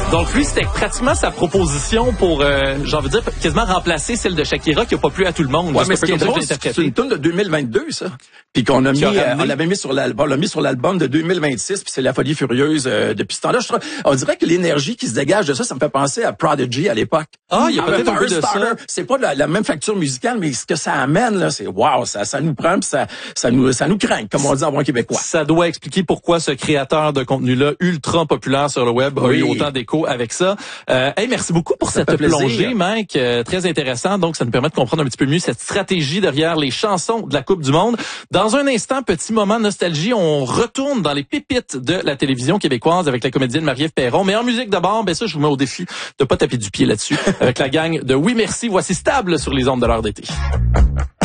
Donc lui, c'était pratiquement sa proposition pour, j'ai envie de dire, quasiment remplacer celle de Shakira qui a pas plu à tout le monde. Ouais, mais c'est une tune de 2022, ça. Puis qu'on a mis, on l'avait mis sur l'album, on l'a mis sur l'album de 2026, puis c'est la folie furieuse depuis ce temps-là. On dirait que l'énergie qui se dégage de ça, ça me fait penser à Prodigy à l'époque. Ah, il y a peut-être un peu de ça. C'est pas la même facture musicale, mais ce que ça amène là, c'est wow, ça nous prend, puis ça nous craint, comme on dit en bon québécois. Ça doit expliquer pourquoi ce créateur de contenu-là, ultra populaire sur le web, a eu autant d'écho avec ça. Merci beaucoup pour cette plongée, Mike. Très intéressant. Donc, ça nous permet de comprendre un petit peu mieux cette stratégie derrière les chansons de la Coupe du Monde. Dans un instant, petit moment de nostalgie, on retourne dans les pépites de la télévision québécoise avec la comédienne Marie-Ève Perron. Mais en musique d'abord, ça, je vous mets au défi de pas taper du pied là-dessus. Avec la gang de Oui Merci, voici Stable sur les ondes de l'heure d'été.